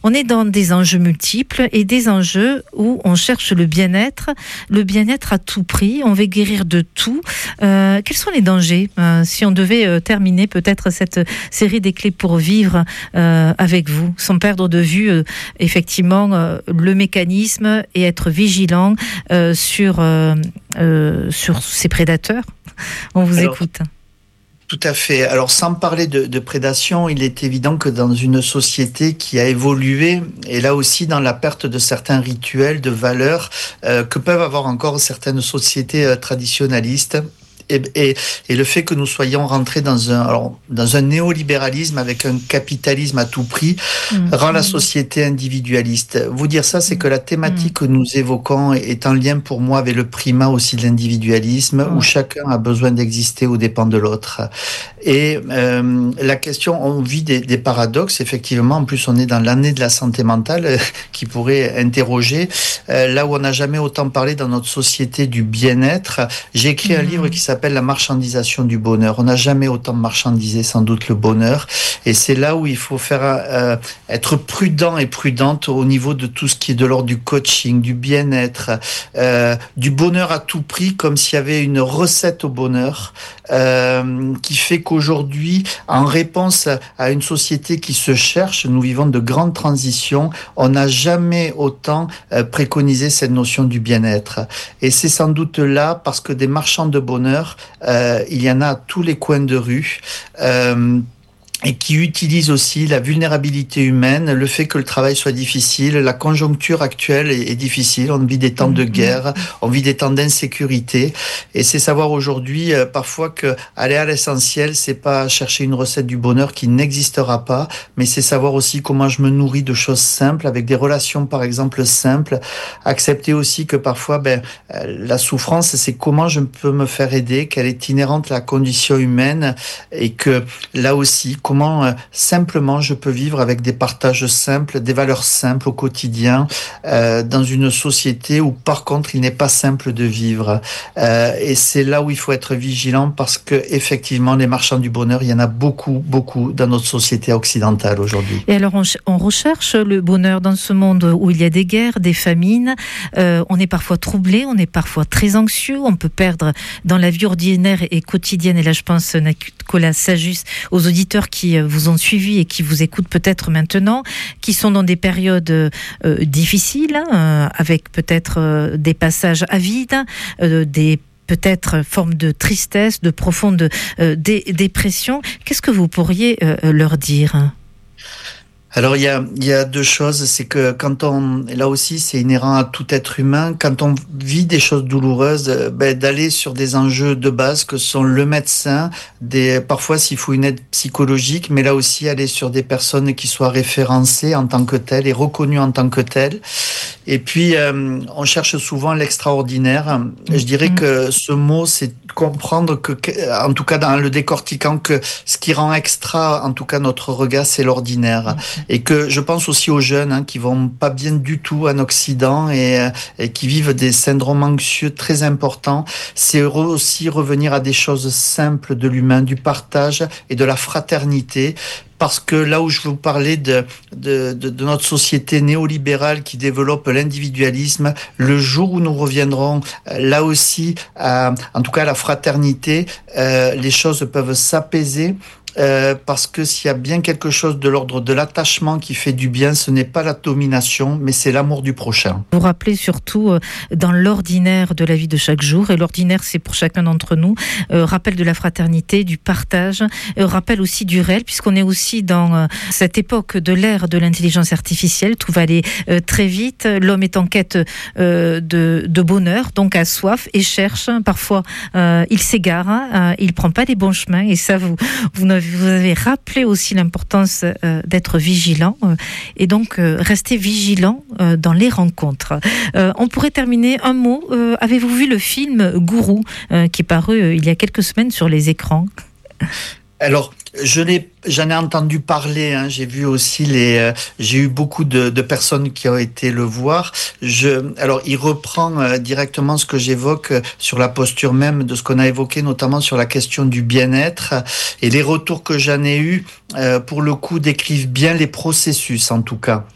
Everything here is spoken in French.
On est dans des enjeux multiples et des enjeux où on cherche le bien-être à tout prix. On veut guérir de tout. Quels sont les dangers si on devait terminer peut-être cette série des clés pour vivre avec vous, sans perdre de vue effectivement le mécanisme et être vigilant sur ces prédateurs. On vous écoute. Tout à fait. Alors, sans parler de prédation, il est évident que dans une société qui a évolué, et là aussi dans la perte de certains rituels, de valeurs que peuvent avoir encore certaines sociétés traditionnalistes, et le fait que nous soyons rentrés dans un néolibéralisme avec un capitalisme à tout prix rend la société individualiste. Vous dire ça, c'est que la thématique que nous évoquons est en lien pour moi avec le primat aussi de l'individualisme, où chacun a besoin d'exister aux dépens de l'autre. Et la question, on vit des paradoxes, effectivement. En plus, on est dans l'année de la santé mentale qui pourrait interroger. Là où on n'a jamais autant parlé dans notre société du bien-être, j'ai écrit un livre qui s'appelle La marchandisation du bonheur. On n'a jamais autant marchandisé sans doute le bonheur, et c'est là où il faut faire être prudent et prudente au niveau de tout ce qui est de l'ordre du coaching, du bien-être, du bonheur à tout prix, comme s'il y avait une recette au bonheur qui fait qu'aujourd'hui, en réponse à une société qui se cherche, nous vivons de grandes transitions, on n'a jamais autant préconisé cette notion du bien-être. Et c'est sans doute là parce que des marchands de bonheur, il y en a à tous les coins de rue. Et qui utilise aussi la vulnérabilité humaine, le fait que le travail soit difficile, la conjoncture actuelle est difficile, on vit des temps de guerre, on vit des temps d'insécurité, et c'est savoir aujourd'hui parfois que aller à l'essentiel, c'est pas chercher une recette du bonheur qui n'existera pas, mais c'est savoir aussi comment je me nourris de choses simples, avec des relations par exemple simples, accepter aussi que parfois la souffrance, c'est comment je peux me faire aider, qu'elle est inhérente à la condition humaine, et que là aussi, comment simplement je peux vivre avec des partages simples, des valeurs simples au quotidien, dans une société où par contre il n'est pas simple de vivre. Et c'est là où il faut être vigilant, parce que effectivement les marchands du bonheur, il y en a beaucoup dans notre société occidentale aujourd'hui. Et alors on recherche le bonheur dans ce monde où il y a des guerres, des famines, on est parfois troublé, on est parfois très anxieux, on peut perdre dans la vie ordinaire et quotidienne, et là je pense Nicolas Sajus, aux auditeurs qui vous ont suivi et qui vous écoutent peut-être maintenant, qui sont dans des périodes difficiles, avec peut-être des passages à vide, des peut-être formes de tristesse, de profonde dépression. Qu'est-ce que vous pourriez leur dire ? Alors il y a deux choses, c'est que là aussi c'est inhérent à tout être humain, quand on vit des choses douloureuses, d'aller sur des enjeux de base que sont le médecin, parfois s'il faut une aide psychologique, mais là aussi aller sur des personnes qui soient référencées en tant que telles et reconnues en tant que telles. Et puis on cherche souvent l'extraordinaire. Je dirais que ce mot, c'est comprendre que, en tout cas dans le décortiquant, que ce qui rend extra, en tout cas notre regard, c'est l'ordinaire. Et que je pense aussi aux jeunes qui vont pas bien du tout en Occident et qui vivent des syndromes anxieux très importants. C'est aussi revenir à des choses simples de l'humain, du partage et de la fraternité. Parce que là où je vous parlais de notre société néolibérale qui développe l'individualisme, le jour où nous reviendrons là aussi, en tout cas à la fraternité, les choses peuvent s'apaiser. Parce que s'il y a bien quelque chose de l'ordre de l'attachement qui fait du bien, ce n'est pas la domination, mais c'est l'amour du prochain. Vous rappelez surtout dans l'ordinaire de la vie de chaque jour, et l'ordinaire c'est pour chacun d'entre nous, rappel de la fraternité, du partage, rappel aussi du réel, puisqu'on est aussi dans cette époque de l'ère de l'intelligence artificielle, tout va aller très vite, l'homme est en quête de bonheur, donc a soif et cherche, parfois il s'égare, il prend pas les bons chemins, et ça vous avez rappelé aussi l'importance d'être vigilant et donc rester vigilant dans les rencontres. On pourrait terminer un mot. Avez-vous vu le film Gourou qui est paru il y a quelques semaines sur les écrans ? Alors, j'en ai entendu parler. J'ai vu aussi j'ai eu beaucoup de personnes qui ont été le voir. Alors, il reprend directement ce que j'évoque sur la posture même de ce qu'on a évoqué, notamment sur la question du bien-être. Et les retours que j'en ai eus, pour le coup, décrivent bien les processus, en tout cas.